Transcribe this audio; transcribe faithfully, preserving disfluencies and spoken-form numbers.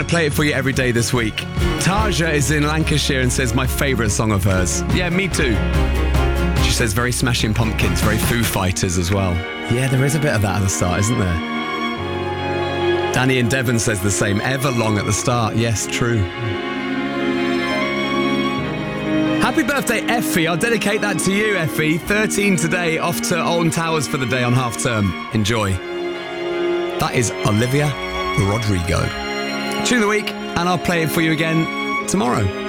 play it for you every day this week. Taja is in Lancashire and says my favourite song of hers. Yeah, me too. She says very Smashing Pumpkins, very Foo Fighters as well. Yeah, there is a bit of that at the start, isn't there? Danny in Devon says the same. Everlong at the start. Yes, true. Happy birthday, Effie. I'll dedicate that to you, Effie. thirteen today, off to Alton Towers for the day on half term. Enjoy. That is Olivia Rodrigo. Tune of the week, and I'll play it for you again tomorrow.